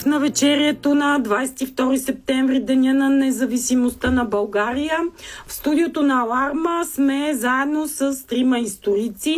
в навечерието на 22 септември, Деня на независимостта на България. В студиото на Аларма сме заедно с трима историци.